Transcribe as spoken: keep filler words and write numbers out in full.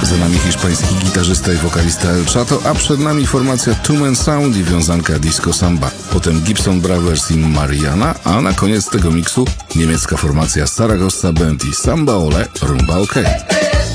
Za nami hiszpański gitarzysta i wokalista El Chato, a przed nami formacja Two Man Sound i wiązanka Disco Samba. Potem Gibson Brothers i Mariana, a na koniec tego miksu niemiecka formacja Saragossa Band i Samba Ole Rumba OK.